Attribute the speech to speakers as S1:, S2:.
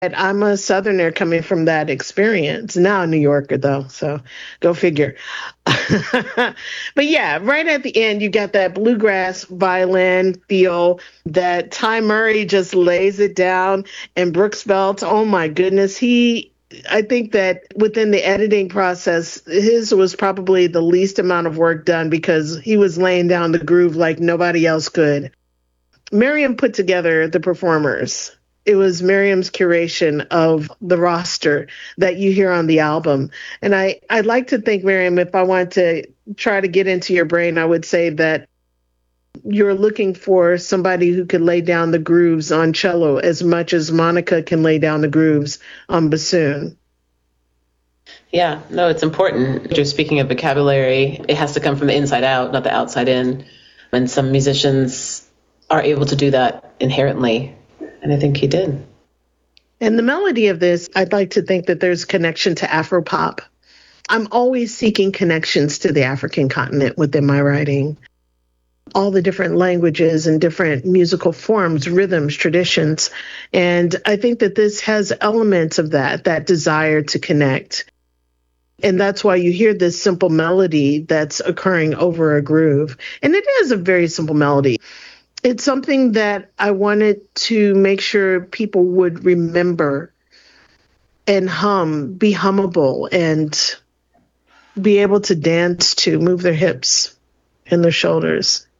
S1: And I'm a Southerner coming from that experience. Now a New Yorker, though, so go figure. But yeah, right at the end, you got that bluegrass violin feel that Ty Murray just lays it down. And Brooks Belt, oh my goodness, I think that within the editing process, his was probably the least amount of work done because he was laying down the groove like nobody else could. Miriam put together the performers. It was Miriam's curation of the roster that you hear on the album. And I'd like to think, Miriam, if I want to try to get into your brain, I would say that you're looking for somebody who could lay down the grooves on cello as much as Monica can lay down the grooves on bassoon.
S2: Yeah, no, it's important. You're speaking of vocabulary. It has to come from the inside out, not the outside in. And some musicians are able to do that inherently. And I think he did.
S1: And the melody of this, I'd like to think that there's a connection to Afropop. I'm always seeking connections to the African continent within my writing. All the different languages and different musical forms, rhythms, traditions. And I think that this has elements of that desire to connect. And that's why you hear this simple melody that's occurring over a groove. And it is a very simple melody. It's something that I wanted to make sure people would remember and be hummable, and be able to dance to, move their hips and their shoulders.